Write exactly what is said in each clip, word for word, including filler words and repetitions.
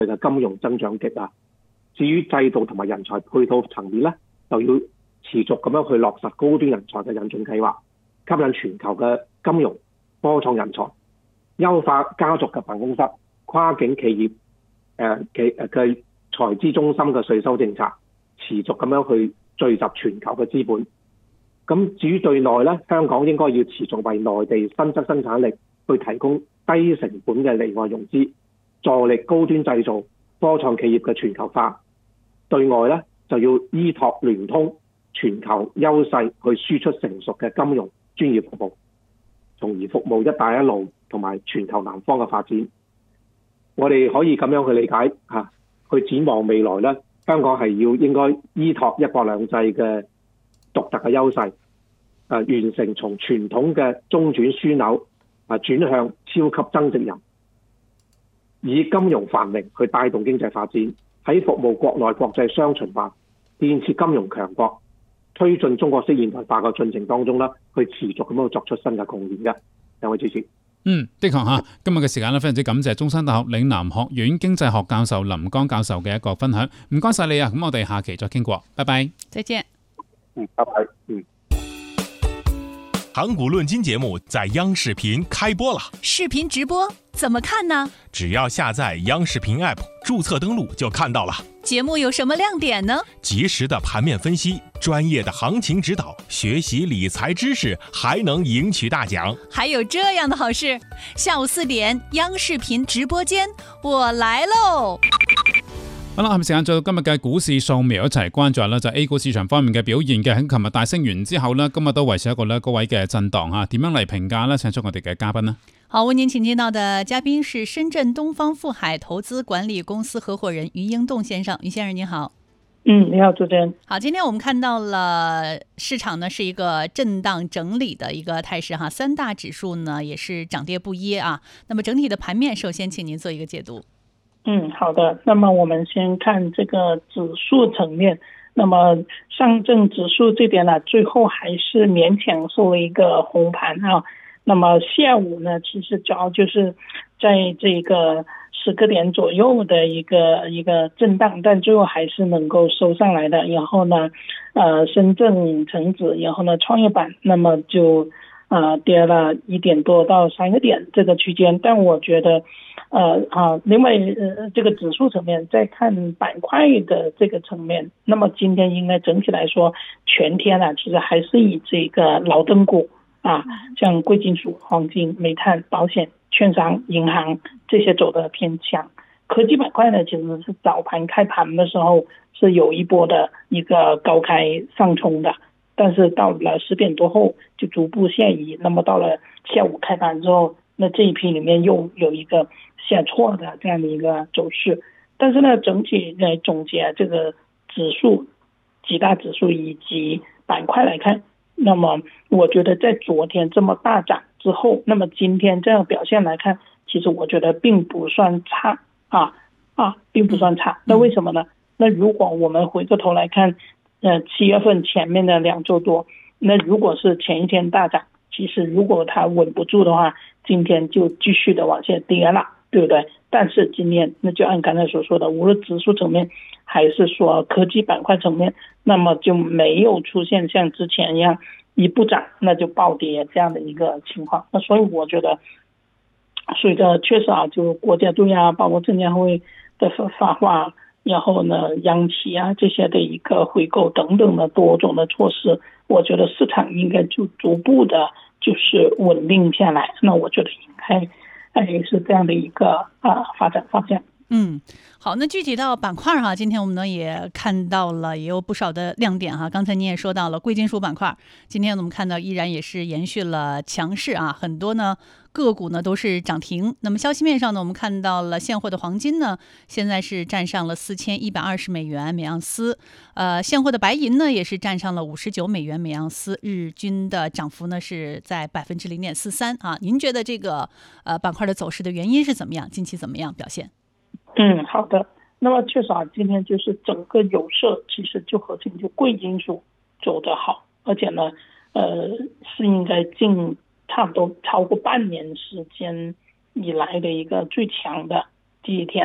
嘅金融增長極啊。至於制度同埋人才配套層面咧，就要持續咁樣去落實高端人才嘅引進計劃，吸引全球嘅金融科創人才，優化家族嘅辦公室、跨境企業誒企誒嘅財資中心嘅稅收政策，持續咁樣去聚集全球嘅資本。咁至於對內咧，香港應該要持續為內地新增生產力去提供低成本嘅離岸融資，助力高端製造、科創企業嘅全球化。對外咧就要依託聯通全球優勢去輸出成熟嘅金融專業服務，從而服務一帶一路同埋全球南方嘅發展。我哋可以咁樣去理解嚇，去展望未來咧，香港係要應該依託一國兩制嘅獨特嘅優勢，誒完成從傳統嘅中轉樞紐啊轉向超級增值人，以金融繁榮去帶動經濟發展，喺服務國內國際雙循環、建設金融強國、推進中國式現代化嘅進程當中咧，去持續咁樣作出新嘅貢獻嘅。兩位主持。 嗯，的確嚇，今日嘅時間咧，非常之感謝中山大學嶺南學院經濟學教授林江教授嘅一個分享，唔該晒你啊！咁我哋下期再傾過，拜拜， 再見。 嗯，拜拜，嗯。 盤古論金節目在央視頻開播了， 視頻直播怎麼看呢？ 只要下載央視頻 App， 註冊登錄就看到了。 節目有什麼亮點呢？ 及時的盤面分析，專業的行情指導，學習理財知識，還能贏取大獎。 還有這樣的好事，下午四點央視頻直播間，我來嘍！ 好啦，係咪時間做到今日嘅股市掃描一齊關注下啦？就係 A 股市場方面嘅表現嘅，喺琴日大升完之後呢，今日都維持一個咧高位嘅震盪嚇。點樣嚟評價呢？請出我哋嘅嘉賓呢。 好，為您請見到的嘉賓是深圳東方富海投資管理公司合夥人余英棟先生。余先生您好。 嗯，你好，主持人。 好，今天我們看到了市場呢是一個震盪整理的一個態勢哈，三大指數呢也是漲跌不一啊。那麼整體的盤面，首先請您做一個解讀。 嗯，好的。那麼我們先看這個指數層面。那麼上證指數這邊呢，最後還是勉強收了一個紅盤啊。那麼下午呢，其實主要就是在這個十個點左右的一個一個震盪，但最後還是能夠收上來的。然後呢，呃，深圳成指，然後呢，創業板，那麼就呃跌了一點多到三個點這個區間。但我覺得，呃啊，另外呃這個指數層面，再看板塊的這個層面，那麼今天應該整體來說，全天啊，其實還是以這個老燈股啊，像貴金屬、黃金、煤炭、保險、券商、銀行這些走得偏強。科技板塊呢，其實是早盤開盤的時候是有一波的一個高開上衝的，但是到了十點多後就逐步下移。那麼到了下午開盤之後，那這一批裡面又有一個下挫的這樣的一個走勢。但是呢，整體來總結這個指數、幾大指數以及板塊來看，那麼我覺得在昨天這麼大漲之後，那麼今天這樣表現來看，其實我覺得並不算差啊啊，並不算差。那為什麼呢？那如果我們回過頭來看，呃，七月份前面的兩周多，那如果是前一天大漲，其實如果它穩不住的話，今天就繼續的往下跌了，對不對？但是今天那就按剛才所說的，無論指數層面還是說科技板塊層面，那麼就沒有出現像之前一樣一不漲那就暴跌這樣的一個情況。那所以我覺得隨着確實啊，就國家隊啊，包括證監會的發話，然後呢央企啊這些的一個回購等等的多種的措施，我覺得市場應該就逐步的就是穩定下來。那我覺得應該也是這樣的一個啊發展方向。 嗯，好，那具體到板塊哈，今天我們呢也看到了也有不少的亮點哈。剛才你也說到了貴金屬板塊，今天我們看到依然也是延續了強勢啊，很多呢個股呢都是漲停。那麼消息面上呢，我們看到了現貨的黃金呢，現在是站上了四千一百二十美元每盎司，呃，現貨的白銀呢也是站上了五十九美元每盎司，日均的漲幅呢是在百分之零點四三啊。您覺得這個呃板塊的走勢的原因是怎麼樣？近期怎麼樣表現？ 嗯，好的。那麼確實啊，今天就是整個有色其實就核心就貴金屬走得好，而且呢，呃，是應該近差不多超過半年時間以來的一個最強的第一天了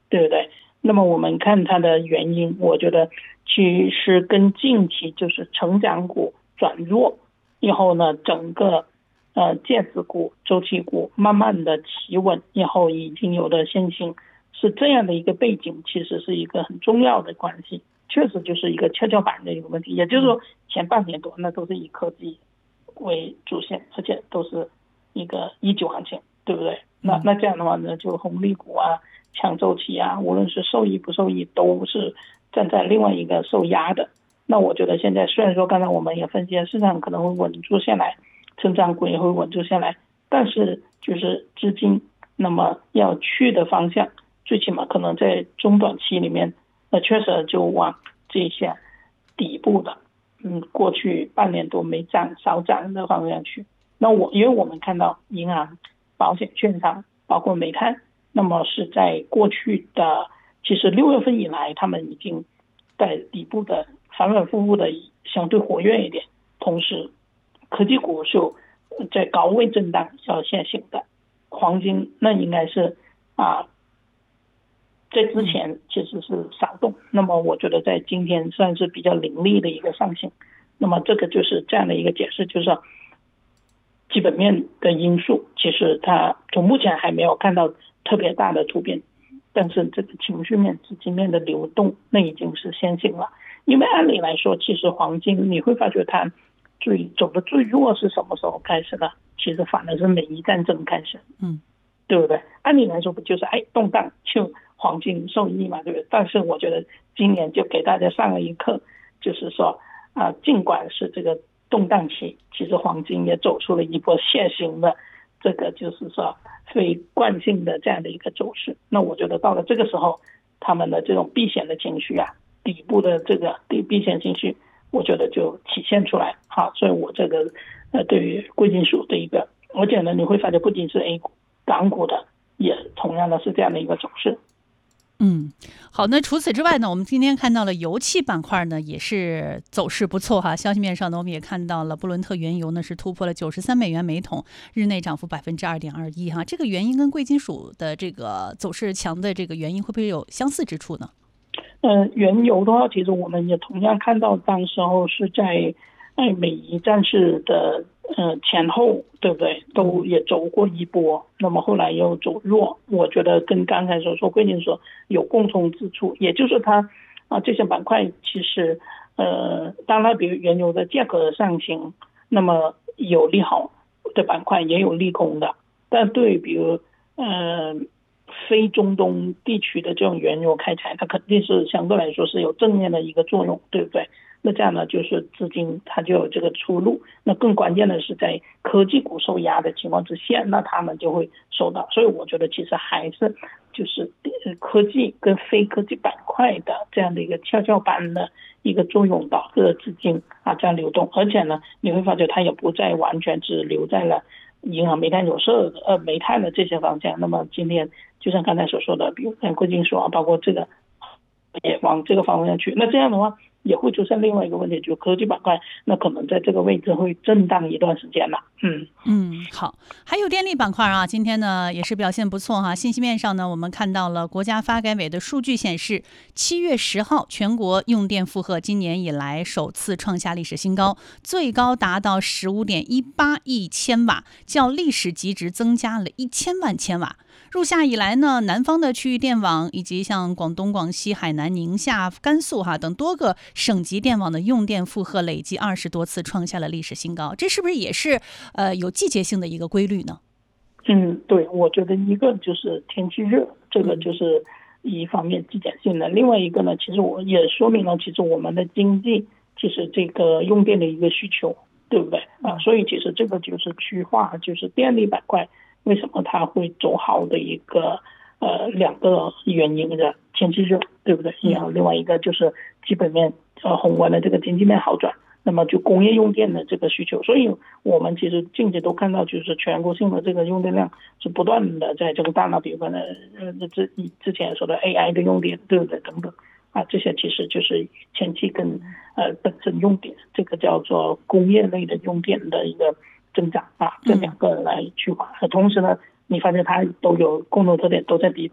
对不对？那么我们看它的原因，我觉得其实跟近期就是成长股转弱以后呢，整个呃电子股、周期股慢慢的企稳以后已经有的现形，是这样的一个背景，其实是一个很重要的关系，确实就是一个跷跷板的一个问题。也就是说，前半年多那都是以科技为主线，而且都是一个一级行情，对不对？那那这样的话呢，就红利股啊、强周期啊，无论是受益不受益，都是站在另外一个受压的。那我觉得现在虽然说刚才我们也分析市场可能会稳住下来，成长股也会稳住下来，但是就是资金那么要去的方向，最起码可能在中短期里面，那确实就往这些底部的，嗯，过去半年多没涨少涨的方向去。那我因为我们看到银行、保险、券商，包括煤炭，那么是在过去的其实六月份以来，他们已经在底部的反反复复的相对活跃一点，同时科技股是在高位震荡要现行的，黄金那应该是啊，在之前其实是少动，那么我觉得在今天算是比较凌厉的一个上行，那么这个就是这样的一个解释，就是基本面的因素，其实它从目前还没有看到特别大的突变，但是这个情绪面、资金面的流动，那已经是先行了。因为按理来说，其实黄金你会发觉它最走的最弱是什么时候开始的？其实反而是美伊战争开始， 嗯， 对不对？按理来说不就是哎动荡就黄金受益嘛，对不对？但是我觉得今年就给大家上了一课，就是说啊、呃，尽管是这个动荡期，其实黄金也走出了一波楔形的这个就是说非惯性的这样的一个走势。那我觉得到了这个时候，他们的这种避险的情绪啊，底部的这个避险情绪，我觉得就体现出来。好，所以我这个呃对于贵金属的一个，而且呢你会发现不仅是 A 股，港股的也同样的是这样的一个走势。 嗯，好，那除此之外呢，我们今天看到了油气板块呢也是走势不错哈。消息面上呢，我们也看到了布伦特原油呢是突破了九十三美元每桶，日内涨幅百分之二点二一哈。这个原因跟贵金属的这个走势强的这个原因会不会有相似之处呢？ 呃，原油的话，其实我们也同样看到，当时候是在呃美伊战事的呃前后，对不对？都也走过一波，那么后来又走弱。我觉得跟刚才所说贵金属有共同之处，也就是它啊、呃、这些板块其实呃，当然比如原油的价格的上行，那么有利好的板块也有利空的，但对比如呃。非中东地区的这种原油开采，它肯定是相对来说是有正面的一个作用，对不对？那这样呢，就是资金它就有这个出路。那更关键的是在科技股受压的情况之下，那他们就会受到。所以我觉得其实还是就是科技跟非科技板块的这样的一个跷跷板的一个作用，导致资金啊这样流动。而且呢，你会发觉它也不再完全只留在了银行、煤炭、有色呃煤炭的这些方向。那么今天就像刚才所说的，比如像贵金属啊，包括这个也往这个方向去。那这样的话也会出现另外一个问题，就是科技板块那可能在这个位置会震荡一段时间了。嗯嗯，好，还有电力板块啊，今天呢也是表现不错哈。信息面上呢，我们看到了国家发改委的数据显示，七月十号全国用电负荷今年以来首次创下历史新高，最高达到十五点一八亿千瓦，较历史极值增加了一千万千瓦。入夏以来呢，南方的区域电网以及像广东、广西、海南、宁夏、甘肃哈等多个省级电网的用电负荷累计二十多次创下了历史新高，这是不是也是呃有季节性的一个规律呢？ 嗯，对，我觉得一个就是天气热，这个就是一方面季节性的，另外一个呢，其实我也说明了，其实我们的经济其实这个用电的一个需求，对不对啊？所以其实这个就是区化，就是电力板块为什么它会走好的一个呃两个原因的，天气热，对不对？然后另外一个就是基本面呃宏观的这个经济面好转，那么就工业用电的这个需求，所以我们其实近期都看到，就是全国性的这个用电量是不断的在增大了，比如说呢呃之之前说的 A I 的用电，对不对？等等啊，这些其实就是前期跟呃本身用电，这个叫做工业类的用电的一个增长啊，这两个来去化。同时呢，你发现它都有共同特点，都在底部了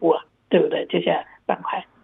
对不对？这些板块。